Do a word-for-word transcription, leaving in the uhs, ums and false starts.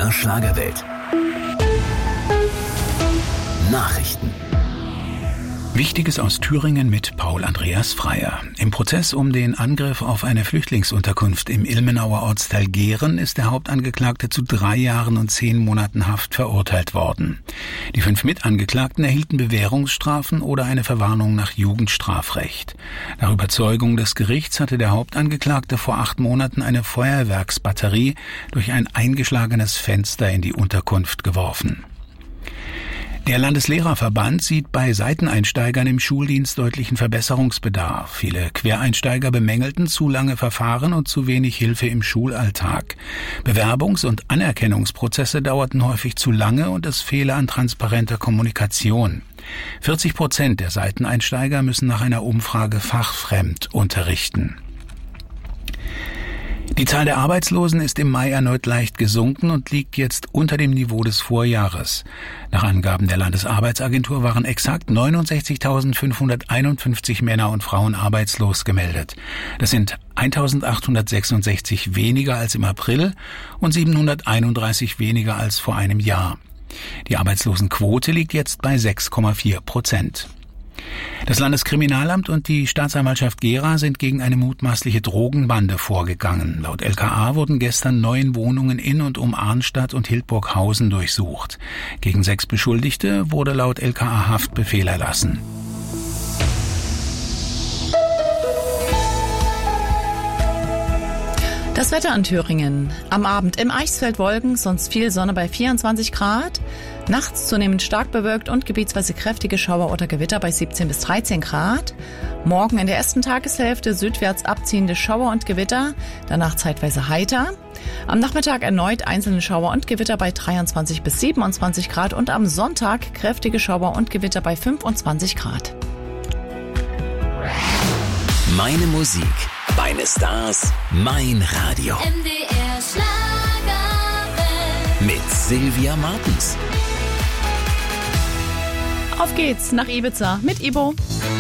der Schlagerwelt. Nachrichten. Wichtiges aus Thüringen mit Paul Andreas Freier. Im Prozess um den Angriff auf eine Flüchtlingsunterkunft im Ilmenauer Ortsteil Gehren ist der Hauptangeklagte zu drei Jahren und zehn Monaten Haft verurteilt worden. Die fünf Mitangeklagten erhielten Bewährungsstrafen oder eine Verwarnung nach Jugendstrafrecht. Nach Überzeugung des Gerichts hatte der Hauptangeklagte vor acht Monaten eine Feuerwerksbatterie durch ein eingeschlagenes Fenster in die Unterkunft geworfen. Der Landeslehrerverband sieht bei Seiteneinsteigern im Schuldienst deutlichen Verbesserungsbedarf. Viele Quereinsteiger bemängelten zu lange Verfahren und zu wenig Hilfe im Schulalltag. Bewerbungs- und Anerkennungsprozesse dauerten häufig zu lange und es fehle an transparenter Kommunikation. vierzig Prozent der Seiteneinsteiger müssen nach einer Umfrage fachfremd unterrichten. Die Zahl der Arbeitslosen ist im Mai erneut leicht gesunken und liegt jetzt unter dem Niveau des Vorjahres. Nach Angaben der Landesarbeitsagentur waren exakt neunundsechzigtausendfünfhunderteinundfünfzig Männer und Frauen arbeitslos gemeldet. Das sind eintausendachthundertsechsundsechzig weniger als im April und siebenhunderteinunddreißig weniger als vor einem Jahr. Die Arbeitslosenquote liegt jetzt bei sechs Komma vier Prozent. Das Landeskriminalamt und die Staatsanwaltschaft Gera sind gegen eine mutmaßliche Drogenbande vorgegangen. Laut L K A wurden gestern neun Wohnungen in und um Arnstadt und Hildburghausen durchsucht. Gegen sechs Beschuldigte wurde laut L K A Haftbefehl erlassen. Das Wetter in Thüringen. Am Abend im Eichsfeld Wolken, sonst viel Sonne bei vierundzwanzig Grad. Nachts zunehmend stark bewölkt und gebietsweise kräftige Schauer oder Gewitter bei siebzehn bis dreizehn Grad. Morgen in der ersten Tageshälfte südwärts abziehende Schauer und Gewitter, danach zeitweise heiter. Am Nachmittag erneut einzelne Schauer und Gewitter bei dreiundzwanzig bis siebenundzwanzig Grad und am Sonntag kräftige Schauer und Gewitter bei fünfundzwanzig Grad. Meine Musik, meine Stars, mein Radio. M D R Schlagerwelt. Mit Sylvia Martens. Auf geht's nach Ibiza mit Ibo.